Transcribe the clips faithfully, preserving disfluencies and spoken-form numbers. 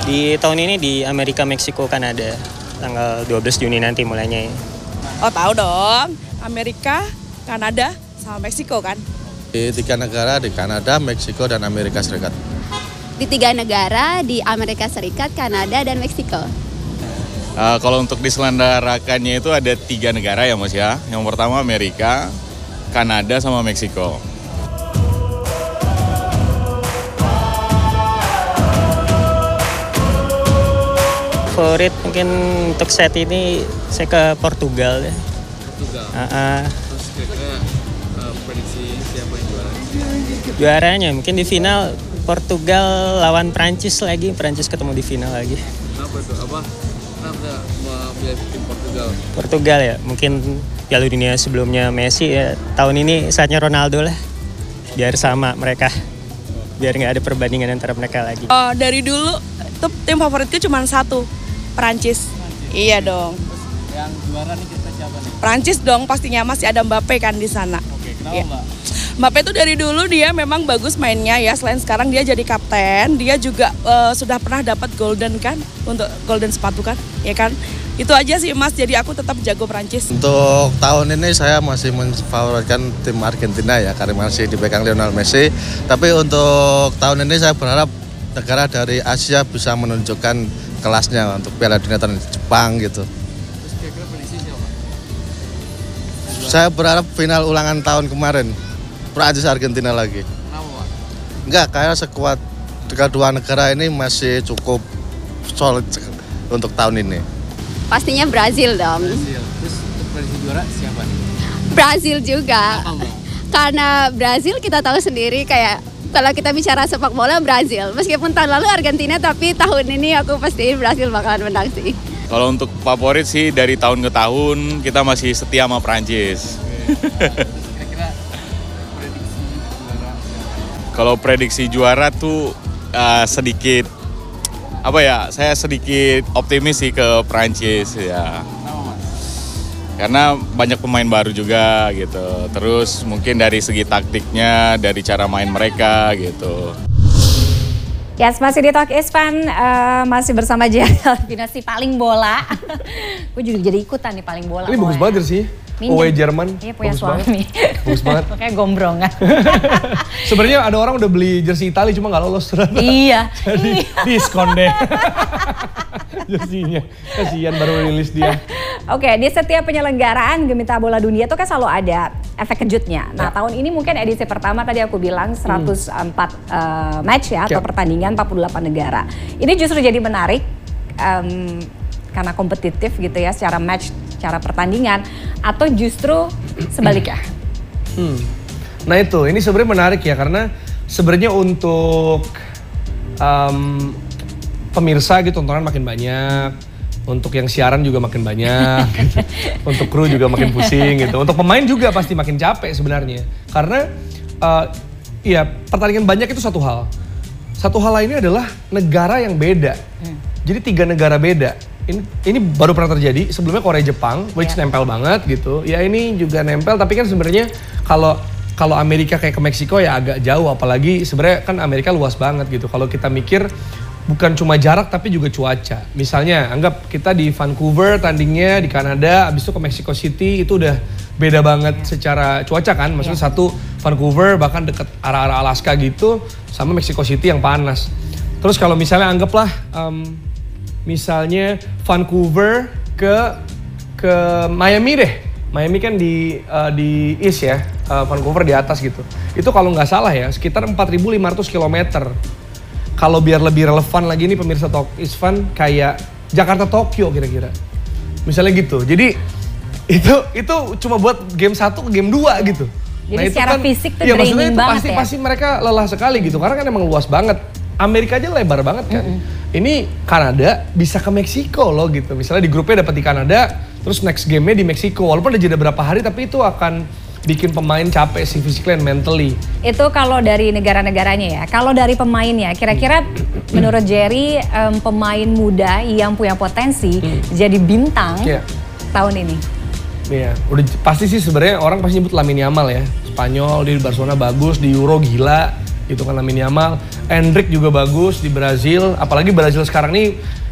Di tahun ini di Amerika, Meksiko, Kanada. Tanggal dua belas Juni nanti mulainya. Oh tahu dong, Amerika, Kanada, sama Meksiko kan? Di tiga negara, di Kanada, Meksiko, dan Amerika Serikat. Di tiga negara, di Amerika Serikat, Kanada, dan Meksiko. Uh, kalau untuk diselenggarakannya itu ada tiga negara ya Mas ya. Yang pertama Amerika, Kanada, sama Meksiko. Favorit mungkin untuk set ini saya ke Portugal ya. Portugal. Uh-uh. Terus kira-kira uh, prediksi siapa yang juara? Juaranya mungkin di final Portugal lawan Prancis lagi. Prancis ketemu di final lagi. Kenapa tuh? Apa? Kenapa memilih tim Portugal? Portugal ya, mungkin Piala Dunia sebelumnya Messi ya. Tahun ini saatnya Ronaldo lah. Biar sama mereka. Biar nggak ada perbandingan antara mereka lagi. Oh, dari dulu tuh tim favoritku cuma satu, Prancis. Iya dong. Yang juara nih kita siapa nih? Prancis dong pastinya, masih ada Mbappe kan di sana. Oke, kenapa Iya. Mbak? Mbappe tuh dari dulu dia memang bagus mainnya ya. Selain sekarang dia jadi kapten, dia juga uh, sudah pernah dapat golden kan untuk golden sepatu kan, ya kan? Itu aja sih Mas. Jadi aku tetap jago Prancis. Untuk tahun ini saya masih memfavoritkan tim Argentina ya, karena masih dipegang Lionel Messi. Tapi untuk tahun ini saya berharap negara dari Asia bisa menunjukkan kelasnya untuk Piala Dunia tahun ini, Jepang gitu. Terus kira-kira prediksi siapa? Saya berharap final ulangan tahun kemarin, Prancis Argentina lagi. Kenapa Pak? Enggak, kayak sekuat kedua negara ini masih cukup solid untuk tahun ini. Pastinya Brazil dong. Brazil. Terus untuk prediksi juara siapa nih? Brazil juga. Kenapa Mbak? Karena Brazil kita tahu sendiri kayak kalau kita bicara sepak bola Brazil. Meskipun tahun lalu Argentina, tapi tahun ini aku pastiin Brazil bakalan menang sih. Kalau untuk favorit sih dari tahun ke tahun kita masih setia sama Prancis. Kira-kira prediksi juara siapa? Kalau prediksi juara tuh uh, sedikit apa ya? Saya sedikit optimis sih ke Prancis ya. Kenapa Mas? Karena banyak pemain baru juga gitu. Terus mungkin dari segi taktiknya, dari cara main mereka gitu. Yes, masih di Talk is Fun, uh, masih bersama J L Alvina si paling bola. Gue juga jadi ikutan nih paling bola. Ini bagus banget sih. Away Jerman. Iya, punya bagus suami. Banget. Bagus banget. Kayak gombrong kan. Sebenarnya ada orang udah beli jersey Itali cuma nggak lolos. Iya. Jadi iya. diskon deh. Jersinya. Kasihan baru rilis dia. Oke, di setiap penyelenggaraan Gemitan Bola Dunia itu kan selalu ada efek kejutnya. Nah, ya. Tahun ini mungkin edisi pertama tadi aku bilang seratus empat hmm. uh, match ya, atau ya. pertandingan empat puluh delapan negara. Ini justru jadi menarik um, karena kompetitif gitu ya, secara match, secara pertandingan, atau justru sebaliknya? Hmm. Nah itu, ini sebenarnya menarik ya, karena sebenarnya untuk um, pemirsa gitu tontonan makin banyak, untuk yang siaran juga makin banyak, gitu. Untuk kru juga makin pusing gitu, untuk pemain juga pasti makin capek sebenarnya, karena uh, ya pertandingan banyak itu satu hal, satu hal lainnya adalah negara yang beda, hmm. jadi tiga negara beda. Ini, ini baru pernah terjadi, sebelumnya Korea Jepang, which yeah. nempel banget gitu. Ya ini juga nempel, tapi kan sebenarnya kalau kalau Amerika kayak ke Meksiko ya agak jauh, apalagi sebenarnya kan Amerika luas banget gitu. Kalau kita mikir bukan cuma jarak tapi juga cuaca. Misalnya anggap kita di Vancouver tandingnya di Kanada, abis itu ke Mexico City, itu udah beda banget yeah. secara cuaca kan. Maksudnya yeah. satu Vancouver bahkan deket arah-arah Alaska gitu, sama Mexico City yang panas. Terus kalau misalnya anggaplah um, misalnya Vancouver ke ke Miami deh. Miami kan di uh, di east ya, uh, Vancouver di atas gitu. Itu kalau nggak salah ya sekitar empat ribu lima ratus kilometer. Kalau biar lebih relevan lagi nih pemirsa Talk is Fun, kayak Jakarta Tokyo kira-kira. Misalnya gitu. Jadi itu itu cuma buat game satu ke game dua gitu. Jadi nah, secara itu kan, fisik tuh ya, draining banget pasti, ya. Pasti mereka lelah sekali gitu, karena kan emang luas banget. Amerika aja lebar banget kan. Mm-hmm. Ini Kanada bisa ke Meksiko loh gitu. Misalnya di grupnya dapat di Kanada, terus next game-nya di Meksiko. Walaupun udah jeda berapa hari, tapi itu akan bikin pemain capek sih, physically and mentally. Itu kalau dari negara-negaranya ya. Kalau dari pemainnya, kira-kira menurut Jerry, um, pemain muda yang punya potensi hmm. jadi bintang yeah. tahun ini? Iya, yeah. udah pasti sih sebenarnya orang pasti nyebut Lamine Yamal ya. Spanyol, dia di Barcelona bagus, di Euro gila. Gitu kan Lamine Yamal. Endrick juga bagus di Brazil, apalagi Brazil sekarang nih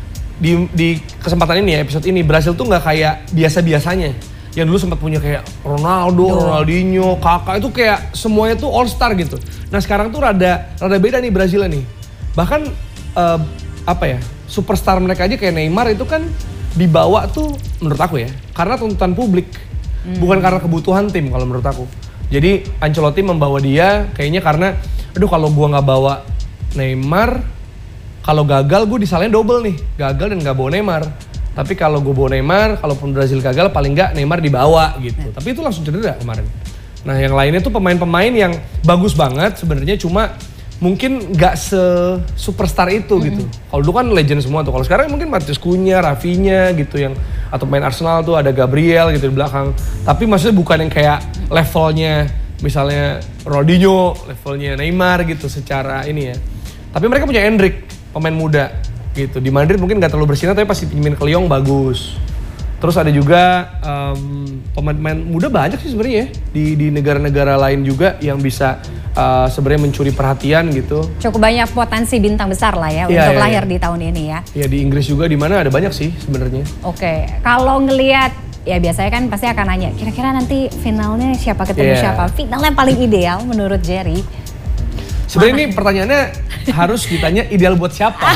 di, di kesempatan ini ya, episode ini Brazil tuh nggak kayak biasa-biasanya. Yang dulu sempat punya kayak Ronaldo, Duh. Ronaldinho, Kakak itu kayak semuanya tuh all star gitu. Nah sekarang tuh rada rada beda nih Brazil nih. Bahkan uh, apa ya, superstar mereka aja kayak Neymar itu kan dibawa tuh menurut aku ya, karena tuntutan publik, hmm. bukan karena kebutuhan tim kalau menurut aku. Jadi Ancelotti membawa dia kayaknya karena, aduh kalau gua nggak bawa Neymar, kalau gagal gue disalahin double nih, gagal dan nggak bawa Neymar. Tapi kalau gue bawa Neymar, kalaupun Brazil gagal paling nggak Neymar dibawa gitu. Nah. Tapi itu langsung cedera kemarin. Nah yang lainnya tuh pemain-pemain yang bagus banget sebenarnya, cuma mungkin nggak se superstar itu mm-hmm. gitu. Kalau dulu kan legend semua tuh. Kalau sekarang mungkin Matheus Cunha, Rafinha gitu yang atau pemain Arsenal tuh ada Gabriel gitu di belakang. Tapi maksudnya bukan yang kayak levelnya misalnya Ronaldinho, levelnya Neymar gitu secara ini ya. Tapi mereka punya Endrick, pemain muda gitu. Di Madrid mungkin nggak terlalu bersinar tapi pasti pinjemin ke Lyon bagus. Terus ada juga um, pemain-pemain muda banyak sih sebenarnya ya di di negara-negara lain juga yang bisa uh, sebenarnya mencuri perhatian gitu. Cukup banyak potensi bintang besar lah ya, ya untuk ya, lahir ya. Di tahun ini ya. Ya di Inggris juga di mana ada banyak sih sebenarnya. Oke, kalau ngelihat ya biasanya kan pasti akan nanya kira-kira nanti finalnya siapa ketemu yeah. siapa. Finalnya paling ideal menurut Jerry. Sebenarnya ini pertanyaannya harus ditanya ideal buat siapa.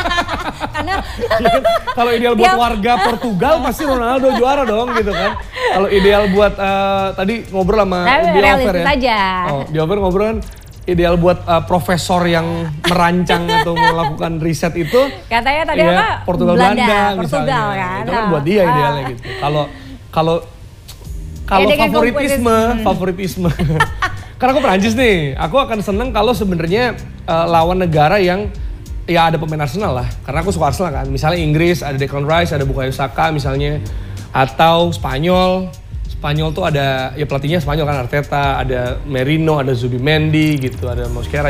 Karena kalau ideal buat warga Portugal pasti Ronaldo juara dong gitu kan. Kalau ideal buat uh, tadi ngobrol sama Diover ya. Aja. Oh, Diover ngobrol kan ideal buat uh, profesor yang merancang atau melakukan riset itu. Katanya tadi ya, apa? Portugal Belanda, Belanda Portugal misalnya. kan. Itu kan buat dia idealnya gitu. Kalau kalau kalau favoritisme, favoritisme. Karena aku Perancis nih, aku akan seneng kalau sebenarnya uh, lawan negara yang ya ada pemain Arsenal lah. Karena aku suka Arsenal kan. Misalnya Inggris ada Declan Rice, ada Bukayo Saka misalnya. Atau Spanyol. Spanyol tuh ada, ya pelatihnya Spanyol kan Arteta, ada Merino, ada Zubimendi gitu, ada Mosquera.